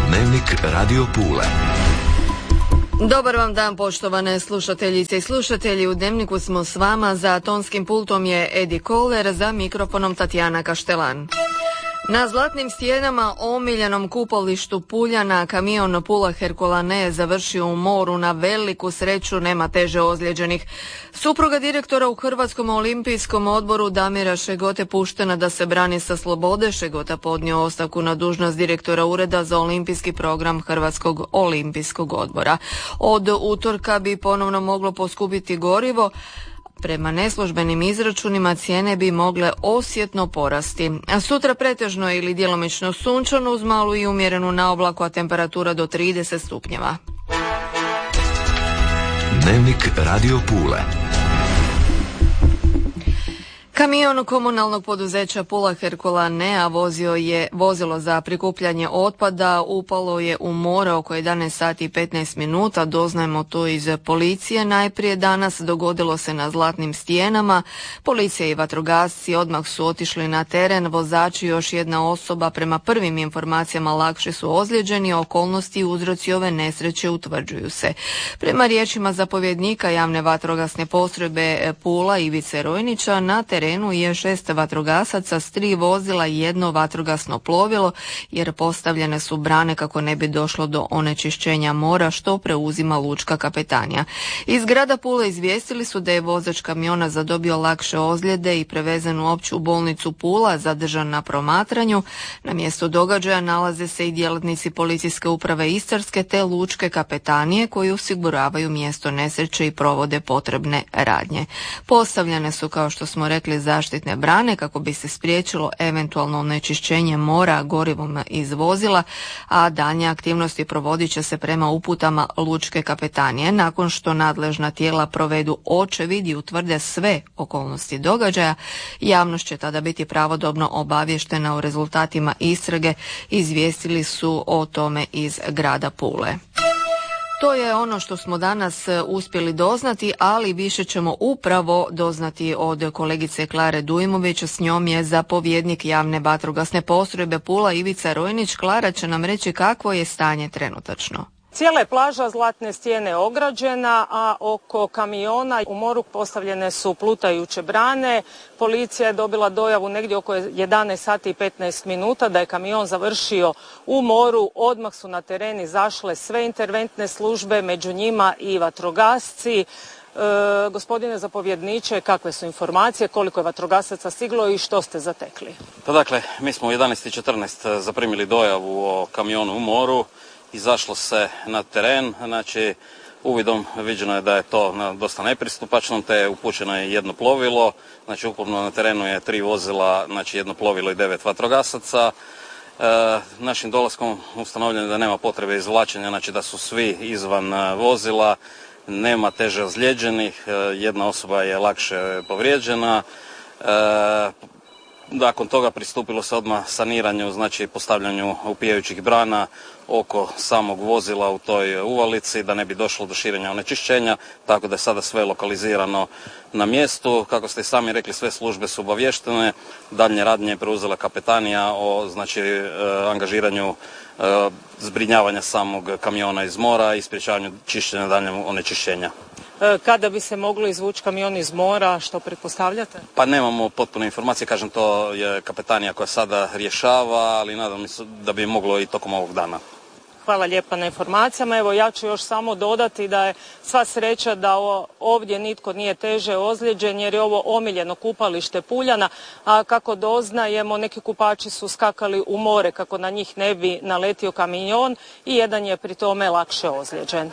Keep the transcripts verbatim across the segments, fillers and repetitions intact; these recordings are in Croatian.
Dnevnik Radio Pule. Dobar vam dan, poštovane slušateljice i slušatelji. U Dnevniku smo s vama, za tonskim pultom je Edi Koler, za mikrofonom Tatjana Kaštelan. Na zlatnim stijenama omiljenom kupolištu Puljana kamion Pula Herkulane je završio u moru. Na veliku sreću nema teže ozlijeđenih. Supruga direktora u Hrvatskom olimpijskom odboru Damira Šegote puštena da se brani sa slobode. Šegota podnio ostavku na dužnost direktora Ureda za olimpijski program Hrvatskog olimpijskog odbora. Od utorka bi ponovno moglo poskupiti gorivo. Prema neslužbenim izračunima cijene bi mogle osjetno porasti. A sutra pretežno ili djelomično sunčano uz malu i umjerenu naoblaku, a temperatura do trideset stupnjeva. Dnevnik Radio Pule. Kamion komunalnog poduzeća Pula Herkulanea vozio je vozilo za prikupljanje otpada, upalo je u more oko jedanaest sati i petnaest minuta, doznajemo to iz policije. Najprije danas dogodilo se na Zlatnim stijenama. Policija i vatrogasci odmah su otišli na teren, vozači i još jedna osoba prema prvim informacijama lakše su ozlijeđeni, okolnosti i uzroci ove nesreće utvrđuju se. Prema riječima zapovjednika javne vatrogasne postrojbe Pula Ivice Rojnića, na terenu je šest vatrogasaca s tri vozila i jedno vatrogasno plovilo, jer postavljene su brane kako ne bi došlo do onečišćenja mora, što preuzima lučka kapetanija. Iz grada Pule izvijestili su da je vozač kamiona zadobio lakše ozljede i prevezen u opću bolnicu Pula, zadržan na promatranju. Na mjestu događaja nalaze se i djelatnici policijske uprave Istarske te lučke kapetanije koji osiguravaju mjesto nesreće i provode potrebne radnje. Postavljene su, kao što smo rekli, zaštitne brane kako bi se spriječilo eventualno onečišćenje mora gorivom iz vozila, a daljnje aktivnosti provodit će se prema uputama lučke kapetanije. Nakon što nadležna tijela provedu očevid i utvrde sve okolnosti događaja, javnost će tada biti pravodobno obavještena o rezultatima istrage, izvijestili su o tome iz grada Pule. To je ono što smo danas uspjeli doznati, ali više ćemo upravo doznati od kolegice Klare Dujmović. S njom je zapovjednik javne vatrogasne postrojbe Pula Ivica Rojnić. Klara će nam reći kakvo je stanje trenutačno. Cijela je plaža Zlatne stijene ograđena, a oko kamiona u moru postavljene su plutajuće brane. Policija je dobila dojavu negdje oko jedanaest sati i petnaest minuta da je kamion završio u moru. Odmah su na teren izašle sve interventne službe, među njima i vatrogasci. E, gospodine zapovjedniče, kakve su informacije, koliko je vatrogasaca stiglo i što ste zatekli? Pa dakle, mi smo u jedanaest i četrnaest zaprimili dojavu o kamionu u moru. Izašlo se na teren, znači uvidom viđeno je da je to na dosta nepristupačno, te upućeno je jedno plovilo, znači ukupno na terenu je tri vozila, znači jedno plovilo i devet vatrogasaca. E, našim dolaskom ustanovljeno je da nema potrebe izvlačenja, znači da su svi izvan vozila, nema teže ozlijeđenih, jedna osoba je lakše povrijeđena. E, Nakon toga pristupilo se odmah saniranju, znači postavljanju upijajućih brana oko samog vozila u toj uvalici da ne bi došlo do širenja onečišćenja, tako da je sada sve lokalizirano na mjestu. Kako ste i sami rekli, sve službe su obavještene, daljnje radnje je preuzela kapetanija o znači angažiranju e, zbrinjavanja samog kamiona iz mora i sprječavanju čišćenja daljnjeg onečišćenja. Kada bi se moglo izvući kamion iz mora, što pretpostavljate? Pa nemamo potpune informacije, kažem, to je kapetanija koja sada rješava, ali nadam se da bi moglo i tokom ovog dana. Hvala lijepa na informacijama. Evo, ja ću još samo dodati da je sva sreća da ovdje nitko nije teže ozlijeđen, jer je ovo omiljeno kupalište Puljana, a kako doznajemo, neki kupači su skakali u more kako na njih ne bi naletio kamion i jedan je pri tome lakše ozlijeđen.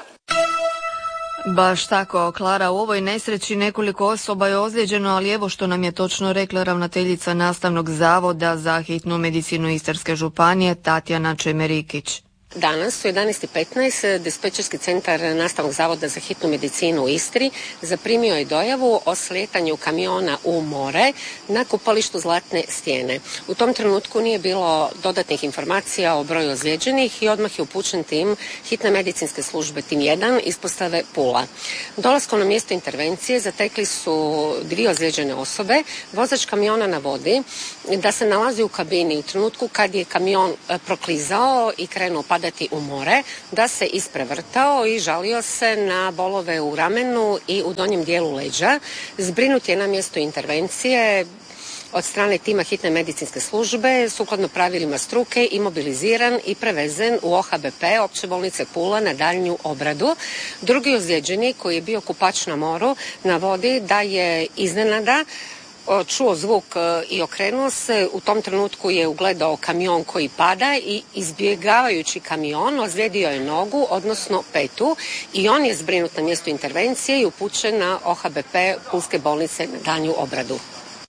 Baš tako, Klara, u ovoj nesreći nekoliko osoba je ozlijeđeno, ali evo što nam je točno rekla ravnateljica Nastavnog zavoda za hitnu medicinu Istarske županije Tatjana Čemerikić. Danas u jedanaest i petnaest dispečerski centar Nastavnog zavoda za hitnu medicinu u Istri zaprimio je dojavu o slijetanju kamiona u more na kupalištu Zlatne stijene. U tom trenutku nije bilo dodatnih informacija o broju ozlijeđenih i odmah je upućen tim hitne medicinske službe tim jedan ispostave Pula. Dolaskom na mjesto intervencije zatekli su dvije ozlijeđene osobe. Vozač kamiona navodi da se nalazi u kabini u trenutku kad je kamion proklizao i krenuo padati padati u more, da se isprevrtao i žalio se na bolove u ramenu i u donjem dijelu leđa. Zbrinut je na mjestu intervencije od strane tima hitne medicinske službe, sukladno pravilima struke, imobiliziran i prevezen u O H B P Opće bolnice Pula na daljnju obradu. Drugi ozlijeđeni, koji je bio kupač na moru, navodi da je iznenada čuo zvuk i okrenuo se. U tom trenutku je ugledao kamion koji pada i izbjegavajući kamion ozlijedio je nogu, odnosno petu, i on je zbrinut na mjestu intervencije i upućen na O H B P Pulske bolnice na daljnju obradu.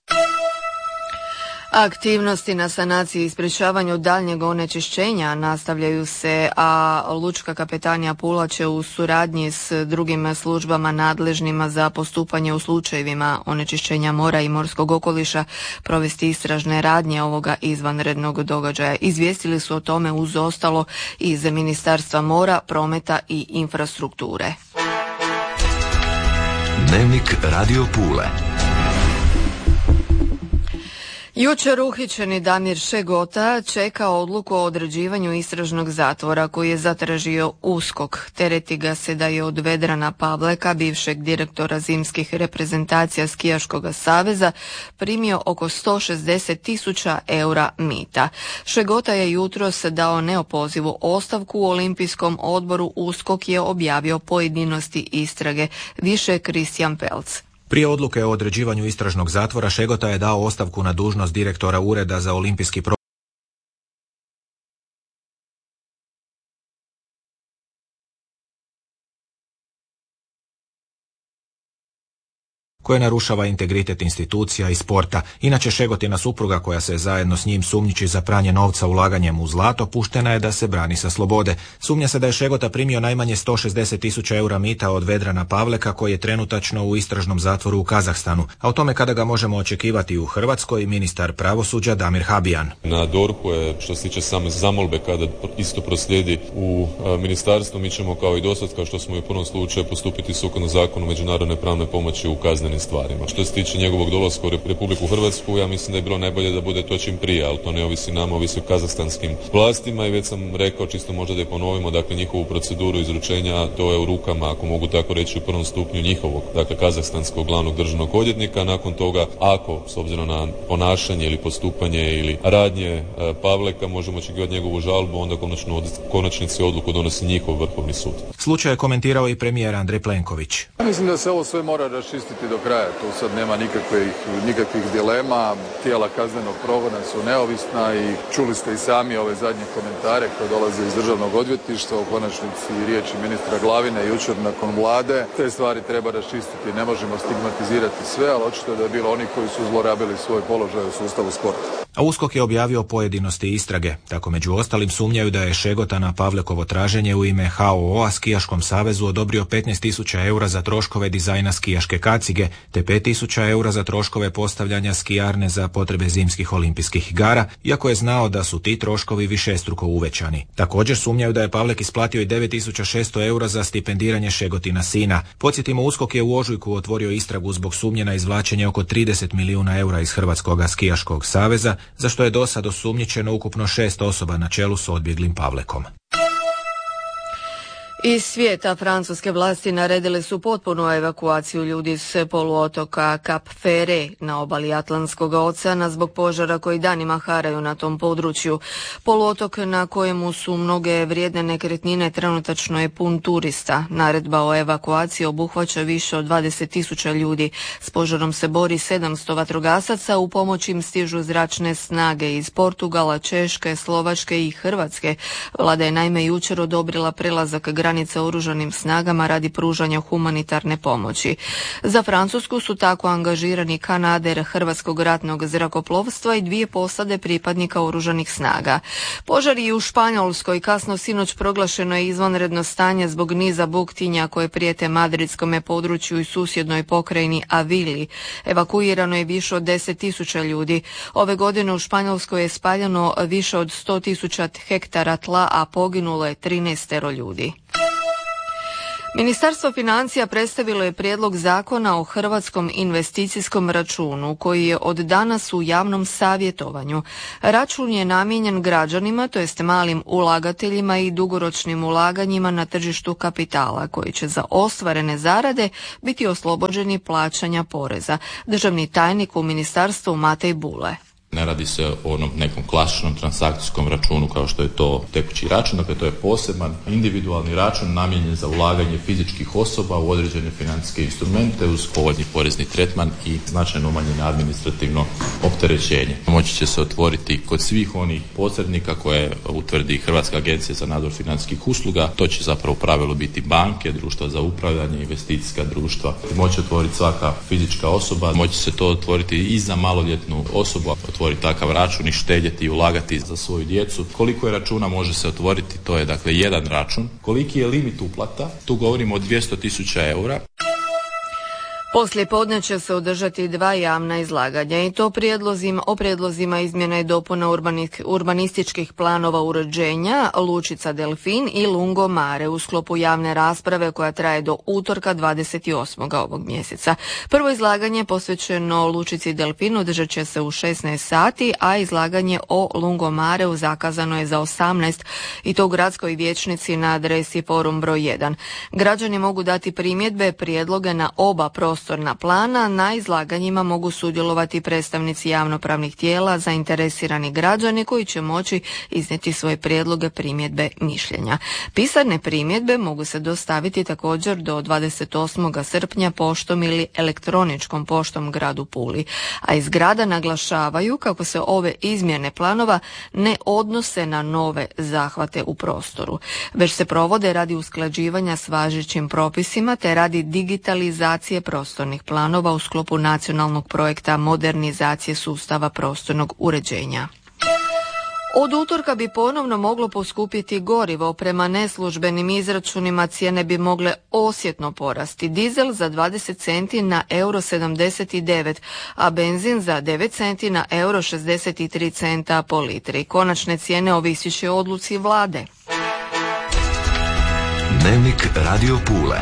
Aktivnosti na sanaciji i sprječavanju daljnjeg onečišćenja nastavljaju se, a Lučka kapetanija Pula će u suradnji s drugim službama nadležnima za postupanje u slučajevima onečišćenja mora i morskog okoliša provesti istražne radnje ovoga izvanrednog događaja. Izvijestili su o tome uz ostalo iz Ministarstva mora, prometa i infrastrukture. Dnevnik Radio Pule. Jučer uhićeni Damir Šegota čeka odluku o određivanju istražnog zatvora koji je zatražio USKOK. Tereti ga se da je od Vedrana Pavleka, bivšeg direktora zimskih reprezentacija Skijaškog saveza, primio oko sto šezdeset tisuća eura mita. Šegota je jutros dao neopozivu ostavku u Olimpijskom odboru. USKOK je objavio pojedinosti istrage. Više Kristijan Pelc. Prije odluke o određivanju istražnog zatvora Šegota je dao ostavku na dužnost direktora Ureda za olimpijski program koje narušava integritet institucija i sporta. Inače, Šegotina supruga, koja se zajedno s njim sumnjiči za pranje novca ulaganjem u zlato, puštena je da se brani sa slobode. Sumnja se da je Šegota primio najmanje sto šezdeset tisuća eura mita od Vedrana Pavleka, koji je trenutačno u istražnom zatvoru u Kazahstanu. A o tome kada ga možemo očekivati u Hrvatskoj, ministar pravosuđa Damir Habijan. Na D O R H-u je, što se tiče same zamolbe, kada isto proslijedi u ministarstvu, mi ćemo kao i dosad, kao što smo i u prvom slučaju, postupiti sukladno zakonu međunarodne pravne pomoći u kaznenim stvarima. Što se tiče njegovog dolaska u Republiku Hrvatsku, ja mislim da je bilo najbolje da bude to čim prije, ali to ne ovisi nama, ovisi o kazahstanskim vlastima i već sam rekao, čisto možda da je ponovimo, dakle njihovu proceduru izručenja, to je u rukama, ako mogu tako reći, u prvom stupnju njihovog, dakle kazahstanskog glavnog državnog odvjetnika. Nakon toga, ako s obzirom na ponašanje ili postupanje ili radnje Pavleka možemo očekivati njegovu žalbu, onda konačno konačnici odluku donosi njihov Vrhovni sud. Slučaj je komentirao i premijer Andrej Plenković. Mislim da se ovo sve mora raščistiti do kraja. Tu sad nema nikakvih, nikakvih dilema. Tijela kaznenog progona su neovisna i čuli ste i sami ove zadnje komentare koje dolaze iz državnog odvjetništva, u konačnici riječi ministra Glavine jučer nakon vlade. Te stvari treba raščistiti. Ne možemo stigmatizirati sve, ali očito je da je bilo oni koji su zlorabili svoj položaj u sustavu sporta. A USKOK je objavio pojedinosti istrage. Tako među ostalim sumnjaju da je Šegota na Pavlekovo traženje u ime H O O-a Skijaškom savezu odobrio petnaest tisuća eura za troškove dizajna skijaške kacige, te pet tisuća eura za troškove postavljanja skijarne za potrebe zimskih olimpijskih igara, iako je znao da su ti troškovi višestruko uvećani. Također sumnjaju da je Pavlek isplatio i devet tisuća šesto eura za stipendiranje Šegotina sina. Podsjetimo, USKOK je u ožujku otvorio istragu zbog sumnje na izvlačenje oko trideset milijuna eura iz Hrvatskog skijaškog saveza, za što je do sad osumnjičeno ukupno šest osoba na čelu s odbjeglim Pavlekom. Iz svijeta francuske vlasti naredile su potpunu evakuaciju ljudi s poluotoka Cap Ferret na obali Atlantskog oceana zbog požara koji danima haraju na tom području. Poluotok na kojemu su mnoge vrijedne nekretnine trenutačno je pun turista. Naredba o evakuaciji obuhvaća više od dvadeset tisuća ljudi. S požarom se bori sedamsto vatrogasaca, u pomoć im stižu zračne snage iz Portugala, Češke, Slovačke i Hrvatske. Vlada je naime jučer odobrila prelazak granica granice oružanim snagama radi pružanja humanitarne pomoći. Za Francusku su tako angažirani kanader Hrvatskog ratnog zrakoplovstva i dvije posade pripadnika oružanih snaga. Požari i u Španjolskoj. Kasno sinoć proglašeno je izvanredno stanje zbog niza buktinja koje prijete madridskome području i susjednoj pokrajini Avili. Evakuirano je više od deset tisuća ljudi. Ove godine u Španjolskoj je spaljeno više od sto tisuća hektara tla, a poginulo je trinaestero ljudi. Ministarstvo financija predstavilo je prijedlog zakona o hrvatskom investicijskom računu koji je od danas u javnom savjetovanju. Račun je namijenjen građanima, to jest malim ulagateljima i dugoročnim ulaganjima na tržištu kapitala koji će za ostvarene zarade biti oslobođeni plaćanja poreza. Državni tajnik u ministarstvu Matej Bule. Ne radi se o onom nekom klasičnom transakcijskom računu kao što je to tekući račun, dakle to je poseban individualni račun namijenjen za ulaganje fizičkih osoba u određene financijske instrumente uz povoljni porezni tretman i značajno umanjeno administrativno opterećenje. Moći će se otvoriti kod svih onih posrednika koje utvrdi Hrvatska agencija za nadzor financijskih usluga. To će zapravo u pravilu biti banke, društva za upravljanje, investicijska društva. Moći otvoriti svaka fizička osoba, moći se to otvoriti i za maloljetnu osobu, otvoriti takav račun i štedjeti i ulagati za svoju djecu. Koliko je računa može se otvoriti, to je dakle jedan račun. Koliki je limit uplata, tu govorimo o dvjesto tisuća eura. Poslije podne će se održati dva javna izlaganja i to prijedlozima, o prijedlozima izmjena i dopuna urbanik, urbanističkih planova uređenja Lučica Delfin i Lungomare u sklopu javne rasprave koja traje do utorka dvadeset osmog ovog mjeseca. Prvo izlaganje posvećeno Lučici Delfin održat će se u šesnaest sati, a izlaganje o Lungomareu zakazano je za osamnaest i to u gradskoj vijećnici na adresi Forum broj jedan. Građani mogu dati primjedbe, prijedloge na oba prostorna prostorna plana. Na izlaganjima mogu sudjelovati predstavnici javnopravnih tijela, zainteresirani građani koji će moći iznijeti svoje prijedloge, primjedbe, mišljenja. Pisane primjedbe mogu se dostaviti također do dvadeset osmog srpnja poštom ili elektroničkom poštom gradu Puli. A iz grada naglašavaju kako se ove izmjene planova ne odnose na nove zahvate u prostoru, već se provode radi usklađivanja s važećim propisima te radi digitalizacije prostornih planova u sklopu nacionalnog projekta modernizacije sustava prostornog uređenja. Od utorka bi ponovno moglo poskupiti gorivo. Prema neslužbenim izračunima cijene bi mogle osjetno porasti. Dizel za dvadeset centi na euro sedamdeset devet, a benzin za devet centi na euro šezdeset tri centa po litri. Konačne cijene ovisit će o odluci vlade. Dnevnik Radio Pule.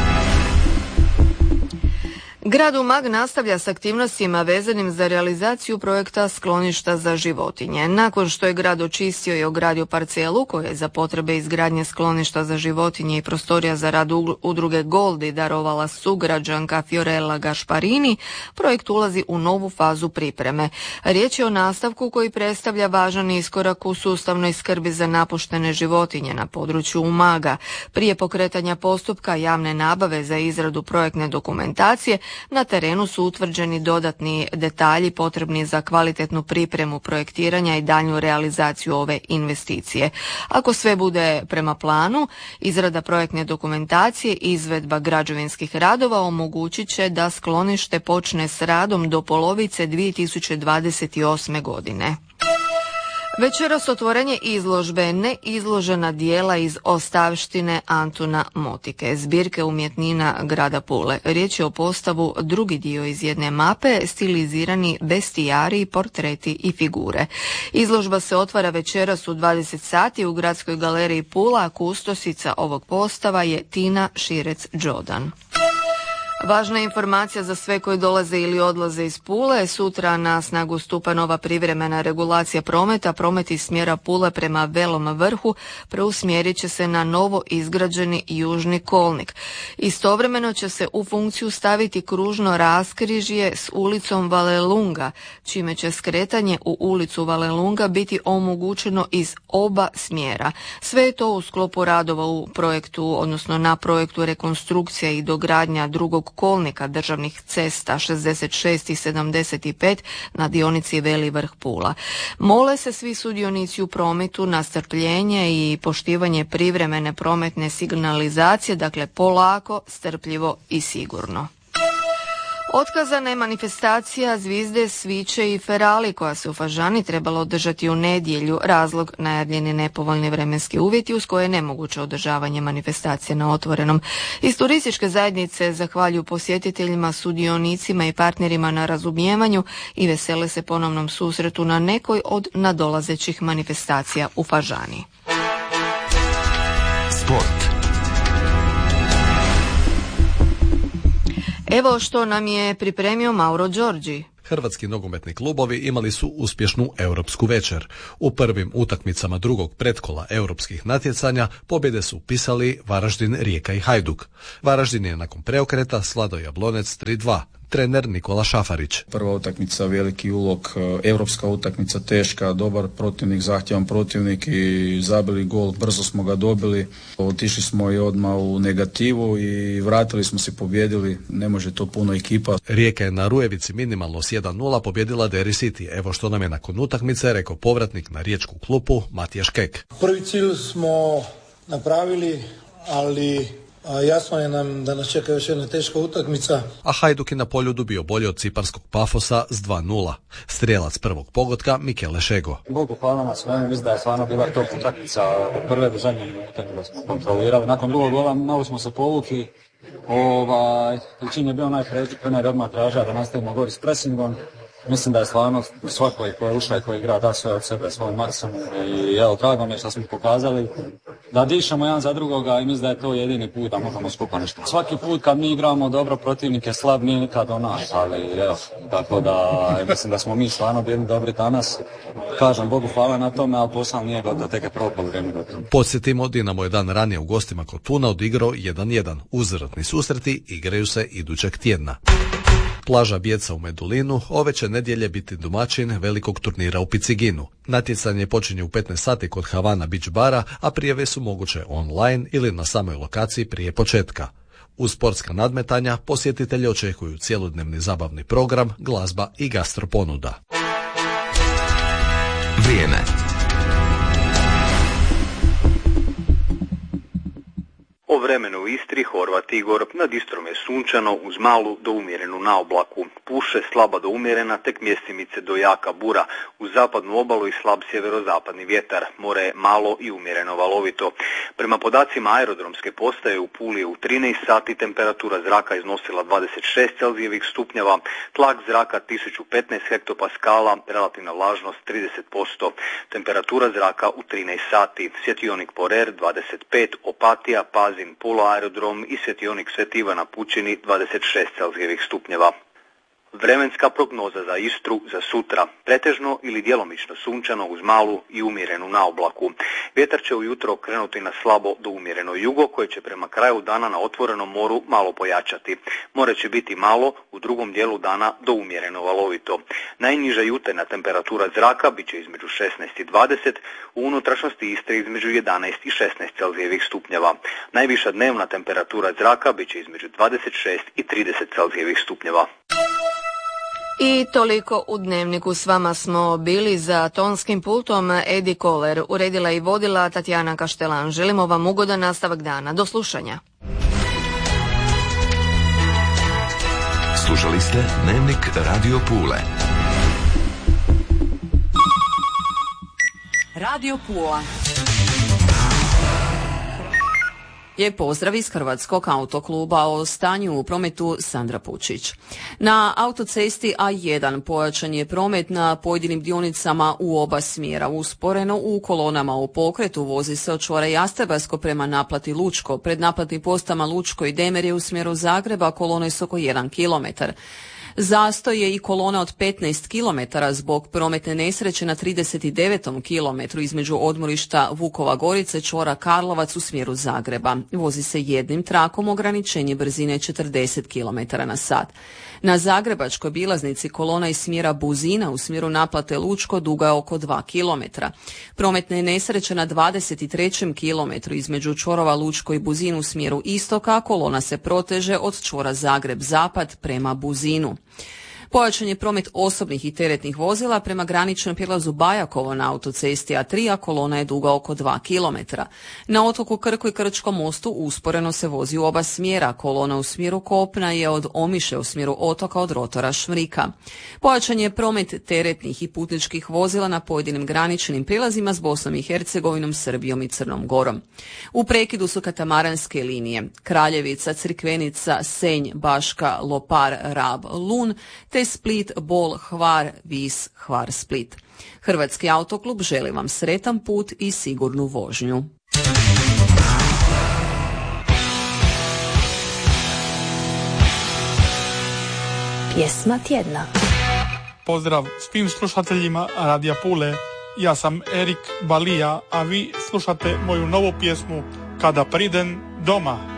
Grad Umag nastavlja s aktivnostima vezanim za realizaciju projekta skloništa za životinje. Nakon što je grad očistio i ogradio parcelu koja je za potrebe izgradnje skloništa za životinje i prostorija za rad udruge Goldi darovala sugrađanka Fiorella Gašparini, projekt ulazi u novu fazu pripreme. Riječ je o nastavku koji predstavlja važan iskorak u sustavnoj skrbi za napuštene životinje na području Umaga. Prije pokretanja postupka javne nabave za izradu projektne dokumentacije na terenu su utvrđeni dodatni detalji potrebni za kvalitetnu pripremu projektiranja i daljnju realizaciju ove investicije. Ako sve bude prema planu, izrada projektne dokumentacije i izvedba građevinskih radova omogućit će da sklonište počne s radom do polovice dvije tisuće dvadeset osme. godine. Večeras otvorenje izložbe neizložena dijela iz ostavštine Antuna Motike, zbirke umjetnina grada Pule. Riječ je o postavu drugi dio iz jedne mape, stilizirani bestijari, portreti i figure. Izložba se otvara večeras u dvadeset sati u Gradskoj galeriji Pula, a kustosica ovog postava je Tina Širec-Đodan. Važna informacija za sve koji dolaze ili odlaze iz Pule. Sutra na snagu stupa nova privremena regulacija prometa. Promet iz smjera Pule prema Velom Vrhu preusmjerit će se na novo izgrađeni južni kolnik. Istovremeno će se u funkciju staviti kružno raskrižje s ulicom Valelunga, čime će skretanje u ulicu Valelunga biti omogućeno iz oba smjera. Sve je to u sklopu radova u projektu, odnosno na projektu rekonstrukcija i dogradnja drugog kolnika državnih cesta šezdeset šest i sedamdeset pet na dionici Veli Vrh Pula. Mole se svi sudionici u prometu na strpljenje i poštivanje privremene prometne signalizacije, dakle polako, strpljivo i sigurno. Otkazana je manifestacija Zvizde, Sviće i Ferali koja se u Fažani trebala održati u nedjelju. Razlog najavljeni nepovoljni vremenski uvjeti uz koje je nemoguće održavanje manifestacije na otvorenom. Iz turističke zajednice zahvaljuju posjetiteljima, sudionicima i partnerima na razumijevanju i vesele se ponovnom susretu na nekoj od nadolazećih manifestacija u Fažani. Sport. Evo što nam je pripremio Mauro Đorđi. Hrvatski nogometni klubovi imali su uspješnu europsku večer. U prvim utakmicama drugog pretkola europskih natjecanja pobjede su upisali Varaždin, Rijeka i Hajduk. Varaždin je nakon preokreta Slado Jablonec tri dva. Trener Nikola Šafarić. Prva utakmica veliki ulog, europska utakmica teška, dobar protivnik, zahtjevan protivnik i zabili gol, brzo smo ga dobili. Otišli smo i odmah u negativu i vratili smo se, pobjedili, ne može to puno ekipa. Rijeka je na Rujevici minimalno s jedan nula pobjedila Derry City. Evo što nam je nakon utakmice rekao povratnik na riječku klupu Matija Škek. Prvi cilj smo napravili, ali a jasno je nam da nas čeka još jedna teška utakmica. A Hajduk je na Poljudu bio bolji od ciparskog Pafosa s dva nula. Strijelac prvog pogotka Mikele Šego. Bogu hvala na svemu, mislim da je stvarno bila top utakmica od prve do zadnje minute da smo kontrolirali. Nakon drugog gola malo smo se povukli. Ovaj, čin je bio najpređi, trener odmah traža da nastavimo gori s presingom. Mislim da je stvarno svako koji je ušao i koji igra da sve od sebe, svoj maksimum i evo, drago mi je što smo pokazali da dišemo jedan za drugoga i mislim da je to jedini put da možemo skupa nešto. Svaki put kad mi igramo dobro, protivnik je slab, nije nikad do nas, ali evo, tako da mislim da smo mi stvarno bili dobri danas. Kažem, Bogu hvala na tome, ali posao nije gotovo, tek je prvo poluvreme gotovo. Podsjetimo, Dinamo je dan ranije u gostima kod Tuna odigrao jedan jedan. Uzvratni susreti igraju se idućeg tjedna. Plaža Bjeca u Medulinu ove će nedjelje biti domaćin velikog turnira u Piciginu. Natjecanje počinje u petnaest sati kod Havana Beach bara, a prijave su moguće online ili na samoj lokaciji prije početka. Uz sportska nadmetanja posjetitelji očekuju cjelodnevni zabavni program, glazba i gastro ponuda. Vrijeme. O vremenu u Istri, Horvat Igor, nad Istrom je sunčano uz malu do umjerenu naoblaku. Puše slaba do umjerena, tek mjestimice do jaka bura. Uz zapadnu obalu i slab sjeverozapadni vjetar. More je malo i umjereno valovito. Prema podacima aerodromske postaje u Puli je u trinaest sati temperatura zraka iznosila dvadeset šest Celzijevih stupnjeva, tlak zraka tisuću petnaest hektopaskala, relativna vlažnost trideset posto. Temperatura zraka u trinaest sati. Svjetionik Porer dvadeset pet, Opatija, Pazin, Pula aerodrom i svjetionik Sveti Ivan na Pučini dvadeset šest Celzijevih stupnjeva. Vremenska prognoza za Istru za sutra. Pretežno ili djelomično sunčano uz malu i umjerenu naoblaku. Vjetar će ujutro krenuti na slabo do umjereno jugo koje će prema kraju dana na otvorenom moru malo pojačati. More će biti malo, u drugom dijelu dana do umjereno valovito. Najniža jutarnja temperatura zraka bit će između šesnaest i dvadeset, u unutrašnjosti Istre između jedanaest i šesnaest Celzijevih stupnjeva. Najviša dnevna temperatura zraka bit će između dvadeset šest i trideset Celzijevih stupnjeva. I toliko u Dnevniku. S vama smo bili za tonskim pultom Edi Koler, uredila i vodila Tatjana Kaštelan. Želimo vam ugodan nastavak dana. Do slušanja. Slušali ste Dnevnik Radio Pule. Radio Pula. Lijep pozdrav iz Hrvatskog autokluba, o stanju u prometu Sandra Pučić. Na autocesti A jedan pojačan je promet na pojedinim dionicama u oba smjera. Usporeno u kolonama u pokretu vozi se od čvora Jasterbarsko prema naplati Lučko. Pred naplatnim postama Lučko i Demerje u smjeru Zagreba kolone su oko jedan kilometar. Zastoj je i kolona od petnaest kilometara zbog prometne nesreće na trideset devetom kilometru između odmorišta Vukova Gorice, čvora Karlovac u smjeru Zagreba. Vozi se jednim trakom, ograničenje brzine četrdeset kilometara na sat. Na zagrebačkoj bilaznici kolona iz smjera Buzina u smjeru naplate Lučko duga je oko dva kilometra. Prometna je nesreća na dvadeset trećem kilometru između čvorova Lučko i Buzin u smjeru istoka, kolona se proteže od čvora Zagreb-Zapad prema Buzinu. Pojačan je promet osobnih i teretnih vozila prema graničnom prijelazu Bajakovo na autocesti A tri, a kolona je duga oko dva kilometra. Na otoku Krku i Krčkom mostu usporeno se vozi u oba smjera. Kolona u smjeru kopna je od Omiše u smjeru otoka od rotora Šmrika. Pojačan je promet teretnih i putničkih vozila na pojedinim graničnim prilazima s Bosnom i Hercegovinom, Srbijom i Crnom Gorom. U prekidu su katamaranske linije Kraljevica, Crikvenica, Senj, Baška, Lopar, Rab, Lun, te Split, Bol, Hvar, Vis, Hvar, Split. Hrvatski autoklub želi vam sretan put i sigurnu vožnju. Pjesma tjedna. Pozdrav svim slušateljima Radija Pule. Ja sam Erik Balija, a vi slušate moju novu pjesmu Kada pridem doma.